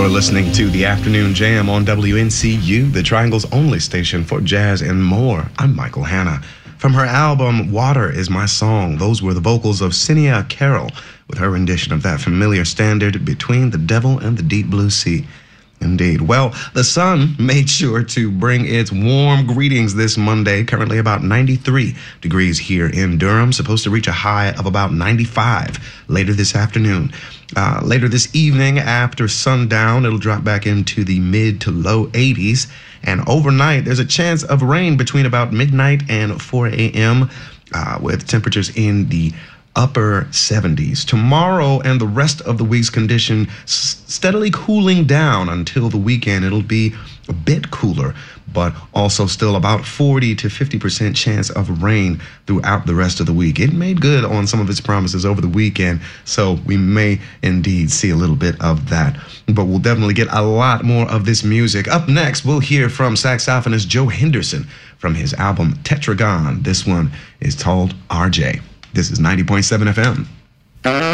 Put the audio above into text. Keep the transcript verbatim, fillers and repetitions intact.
You're listening to the Afternoon Jam on W N C U, the Triangle's only station for jazz and more. I'm Michael Hanna. From her album, Water Is My Song, those were the vocals of Cinia Carroll with her rendition of that familiar standard, Between the Devil and the Deep Blue Sea. Indeed. Well, the sun made sure to bring its warm greetings this Monday, currently about ninety-three degrees here in Durham, supposed to reach a high of about ninety-five later this afternoon. Uh, later this evening, after sundown, it'll drop back into the mid to low eighties. And overnight, there's a chance of rain between about midnight and four a.m. Uh, with temperatures in the upper seventies. Tomorrow and the rest of the week's condition s- steadily cooling down until the weekend. It'll be a bit cooler, but also still about forty to fifty percent chance of rain throughout the rest of the week. It made good on some of its promises over the weekend, so we may indeed see a little bit of that. But we'll definitely get a lot more of this music. Up next, we'll hear from saxophonist Joe Henderson from his album Tetragon. This one is called R J. This is ninety point seven F M.